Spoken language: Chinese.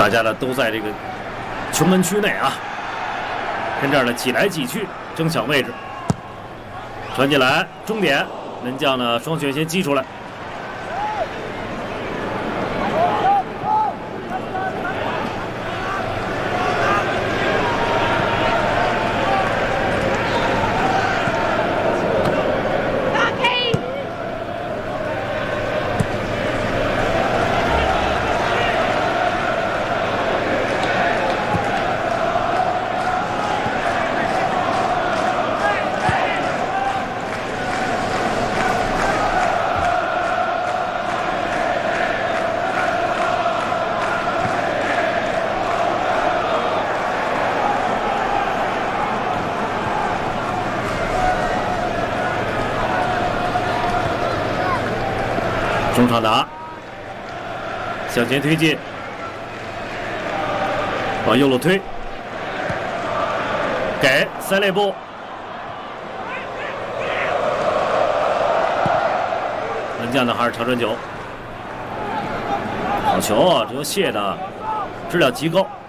大家呢都在这个球门区内啊，跟这儿呢挤来挤去，争抢位置。传进来，终点，门将呢双拳先击出来。 中场打，向前推进，往右路推，给塞内布，门将呢还是长传球，好球啊！这球卸的质量极高。